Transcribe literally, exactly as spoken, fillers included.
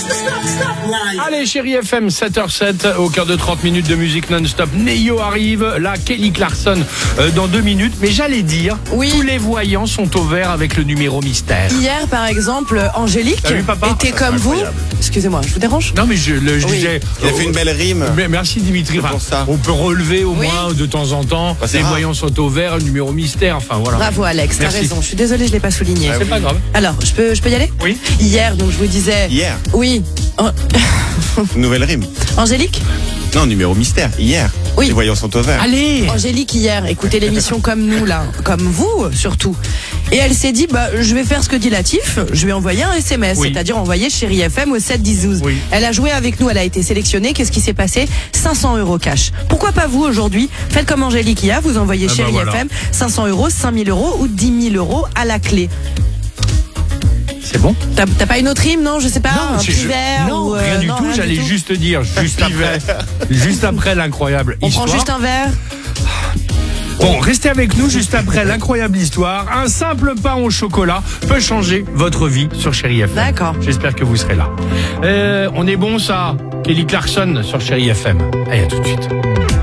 Allez, chérie F M, sept heures sept, au cœur de trente minutes de musique non-stop. Neo arrive, là, Kelly Clarkson euh, dans deux minutes. Mais j'allais dire, oui. tous les voyants sont au vert avec le numéro mystère. Hier, par exemple, Angélique T'as vu, papa était Ça, comme vous. Excusez-moi, je vous dérange? Non, mais je le je Oui. disais. Il a fait une belle rime. Mais merci Dimitri. Enfin, pour ça. on peut relever au Oui. moins de temps en temps. Bah, c'est les rare. voyants sont au vert, le numéro mystère. Enfin voilà. Bravo Alex, t'as Merci. raison. Je suis désolée, je l'ai pas souligné. Ah C'est oui. pas grave. Alors, je peux, je peux y aller? Oui. Hier, donc je vous disais. Hier. Oui. An- Une nouvelle rime. Angélique Non, numéro mystère. Hier. Oui. Les voyants sont au vert. Allez. Angélique hier, écoutez l'émission comme nous là, comme vous surtout. Et elle s'est dit, bah, je vais faire ce que dit Latif, je vais envoyer un S M S, Oui. c'est-à-dire envoyer Chérie F M au sept dix douze. Oui. Elle a joué avec nous, elle a été sélectionnée. Qu'est-ce qui s'est passé? cinq cents euros cash. Pourquoi pas vous aujourd'hui? Faites comme Angélique hier, vous envoyez Ah bah Chérie voilà. F M, cinq cents euros, cinq mille euros ou dix mille euros à la clé. C'est bon? T'as t'as pas une autre rime, non? Je sais pas, un c'est- petit je- verre non, ou, euh, rien du non, tout. rien du J'allais tout. juste dire, juste après, juste après l'incroyable On histoire. prend juste un verre. Bon, restez avec nous juste après l'incroyable histoire. Un simple pain au chocolat peut changer votre vie sur Chérie F M. D'accord. J'espère que vous serez là. Euh, on est bon ça, Kelly Clarkson sur Chérie F M. Allez, à tout de suite.